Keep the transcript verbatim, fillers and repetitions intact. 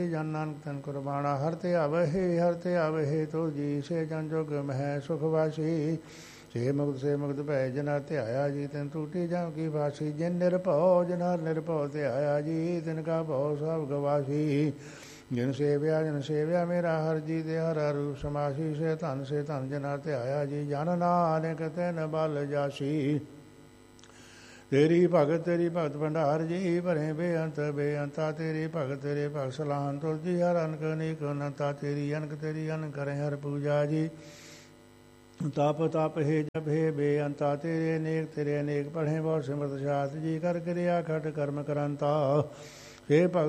ਜਨ ਨਾਨਕ ਤਨ ਕੁਰਬਾਨਾ। ਹਰ ਤੇ ਆਵਹਿ ਹਰ ਤੇ ਆਵਹਿ ਤੋ ਜੀ ਸੇ ਜਨ ਜੋਗ ਮਹਿ ਸੁਖ ਵਾਸੀ। ਸੇ ਮੁਕਤ ਸੇ ਮੁਕਤ ਭੈ ਜਨਾ ਧਿਆਇਆ ਜੀ ਤਿਨ ਟੂਟੀ ਜਮ ਕੀ ਬਾਸੀ। ਜਿਨ ਨਿਰਭਉ ਜਨ ਹਰ ਨਿਰਭਉ ਧਿਆਇਆ ਜੀ ਤਿਨ ਕਾ ਭਉ ਸਭ ਗਵਾਸੀ। ਜਿਨ ਸੇਵਿਆ ਜਨ ਸੇਵਿਆ ਮੇਰਾ ਹਰ ਜੀ ਤੇ ਹਰ ਰੂਪ ਸਮਾਸੀ। ਸੇ ਧਨ ਸੇ ਧਨ ਜਨਾ ਧਿਆਇਆ ਜੀ ਜਨ ਨਾਨਕ ਤਿਨ ਬਲ ਜਾਸੀ। ਤੇਰੀ ਭਗਤ ਤੇਰੀ ਭਗਤ ਭੰਡਾਰ ਜੀ ਭਰੇ ਬੇਅੰਤ ਬੇਅੰਤਾ। ਤੇਰੀ ਭਗਤ ਤੇਰੇ ਭਗਤ ਸਲਾਹਨ ਤੁਰ ਜੀ ਹਰ ਅਨਕ ਅਨੇਕ ਅਨੰਤਾ। ਤੇਰੀ ਅਨਕ ਤੇਰੀ ਅਨਕ ਕਰੇ ਹਰ ਪੂਜਾ ਜੀ। ਤਪ ਤਪ ਹੈ ਜਪ ਹੈ ਬੇਅੰਤਾ। ਤੇਰੇ ਅਨੇਕ ਤੇਰੇ ਅਨੇਕ ਪੜ੍ਹੇ ਬਹੁ ਸਿਮਰਤ ਸਾਥ ਜੀ। ਕਰ ਕਿਰਿਆ ਖਟ ਕਰਮ ਕਰੰਤਾ। हे ਭਗਤ